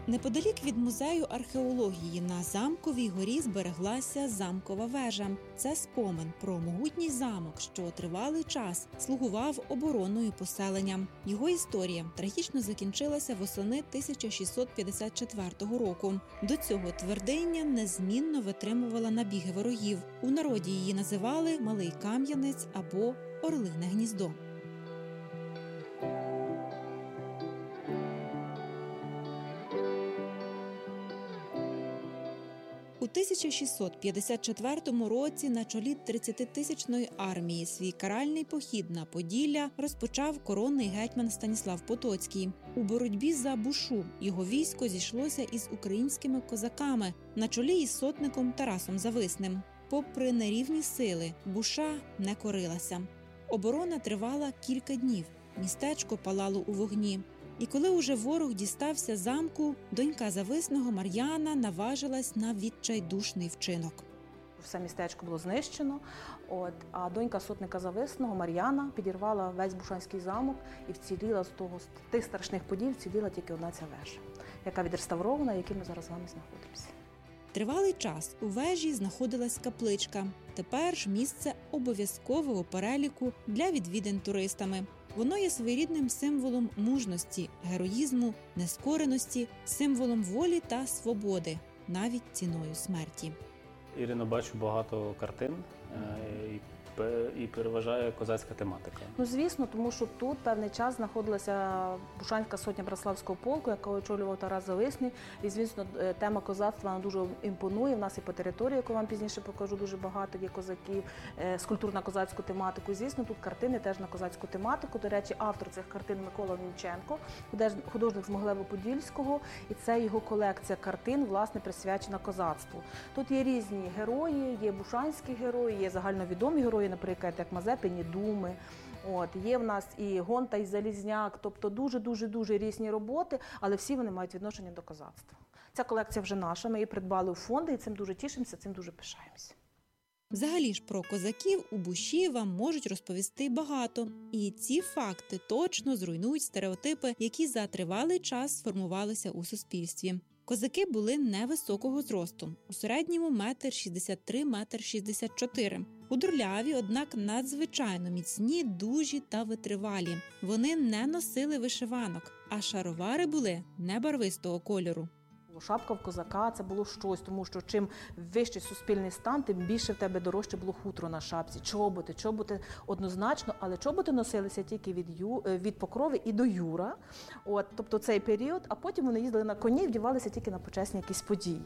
Неподалік від музею археології на Замковій горі збереглася замкова вежа. Це спомин про могутній замок, що тривалий час слугував обороною поселенням. Його історія трагічно закінчилася восени 1654 року. До цього твердиня незмінно витримувала набіги ворогів. У народі її називали Малий Кам'янець або Орлине гніздо. У 1654 році на чолі 30-тисячної армії свій каральний похід на Поділля розпочав коронний гетьман Станіслав Потоцький. У боротьбі за Бушу його військо зійшлося із українськими козаками на чолі із сотником Тарасом Зависним. Попри нерівні сили, Буша не корилася. Оборона тривала кілька днів, містечко палало у вогні. І коли уже ворог дістався замку, донька Зависного Мар'яна наважилась на відчайдушний вчинок. Все містечко було знищено, а донька сотника Зависного Мар'яна підірвала весь Бушанський замок і вціліла з тих страшних подій, вціліла тільки одна ця вежа, яка відреставрована, в якій ми зараз з вами знаходимося. Тривалий час у вежі знаходилась капличка. Тепер ж місце обов'язкового переліку для відвідин туристами. Воно є своєрідним символом мужності, героїзму, нескореності, символом волі та свободи, навіть ціною смерті. Ірино, бачу багато картин і переважає козацька тематика. Звісно, тому що тут певний час знаходилася Бушанська сотня Братславського полку, яка очолював Тарас Зависний. І, звісно, тема козацтва вона дуже імпонує. В нас і по території, яку вам пізніше покажу, дуже багато є козаків, скульптур на козацьку тематику. Звісно, тут картини теж на козацьку тематику. До речі, автор цих картин Микола Німченко, художник з Могилево-Подільського. І це його колекція картин, власне, присвячена козацтву. Тут є різні герої, є бушанські герої, є загальновідомі герої, наприклад, як Мазепині, Думи. Є в нас і Гонта, і Залізняк, тобто дуже-дуже різні роботи, але всі вони мають відношення до козацтва. Ця колекція вже наша, ми її придбали у фонди, і цим дуже тішимося, цим дуже пишаємося. Взагалі ж про козаків у Буші вам можуть розповісти багато. І ці факти точно зруйнують стереотипи, які за тривалий час сформувалися у суспільстві. Козаки були невисокого зросту, у середньому 1,63–1,64 м. Худорляві, однак надзвичайно міцні, дужі та витривалі. Вони не носили вишиванок, а шаровари були небарвистого кольору. Шапка в козака – це було щось, тому що чим вищий суспільний стан, тим більше в тебе дорожче було хутро на шапці. Чоботи однозначно, але чоботи носилися тільки від Покрови і до Юра, тобто цей період, а потім вони їздили на коні і вдівалися тільки на почесні якісь події.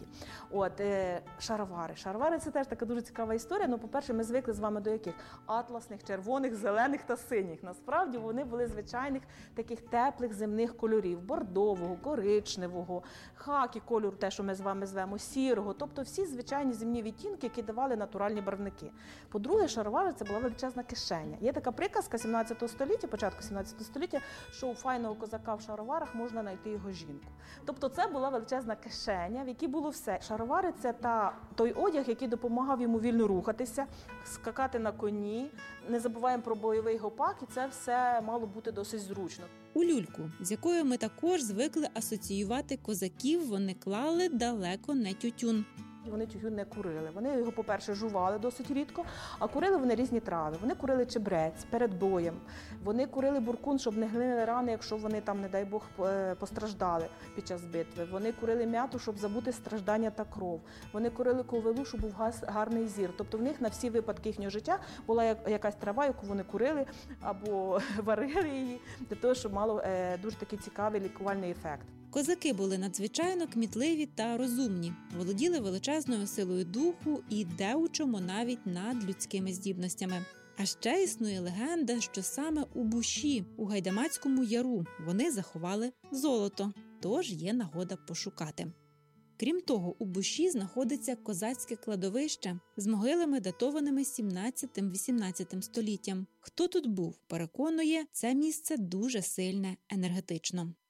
Шаровари. Шаровари – це теж така дуже цікава історія. По-перше, ми звикли з вами до яких? Атласних, червоних, зелених та синіх. Насправді вони були звичайних таких теплих земних кольорів – бордового, коричневого, хакі, кольору, те, що ми з вами звемо, сірого, тобто всі звичайні земні відтінки, які давали натуральні барвники. По-друге, шаровари – це була величезна кишеня. Є така приказка 17 століття, початку 17 століття, що у файного козака в шароварах можна знайти його жінку. Тобто це була величезна кишеня, в якій було все. Шаровари – це той одяг, який допомагав йому вільно рухатися, скакати на коні. Не забуваємо про бойовий гопак, і це все мало бути досить зручно. У люльку, з якою ми також звикли асоціювати козаків, вони клали далеко не тютюн. Вони тютюн не курили. Вони його, по-перше, жували досить рідко, а курили вони різні трави. Вони курили чебрець перед боєм, вони курили буркун, щоб не гнили рани, якщо вони там, не дай Бог, постраждали під час битви. Вони курили м'яту, щоб забути страждання та кров. Вони курили ковилу, щоб був гарний зір. Тобто в них на всі випадки їхнього життя була якась трава, яку вони курили або варили її, для того, щоб мало дуже такий цікавий лікувальний ефект. Козаки були надзвичайно кмітливі та розумні, володіли величезною силою духу і де у чому навіть над людськими здібностями. А ще існує легенда, що саме у Буші, у Гайдамацькому яру, вони заховали золото, тож є нагода пошукати. Крім того, у Буші знаходиться козацьке кладовище з могилами, датованими 17–18 століттям. Хто тут був, переконує, це місце дуже сильне енергетично.